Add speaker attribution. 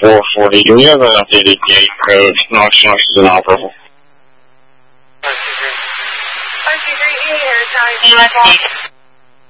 Speaker 1: 440. Do we have an updated gate code? Knox is inoperable.
Speaker 2: RC3, RC3,